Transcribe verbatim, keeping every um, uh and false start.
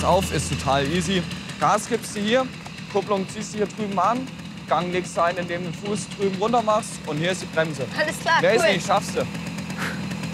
pass auf, ist total easy. Gas gibst du hier, Kupplung ziehst du hier drüben an, Gang legst du ein, indem du den Fuß drüben runter machst und hier ist die Bremse. Alles klar, Wer cool. ist nicht, schaffst du.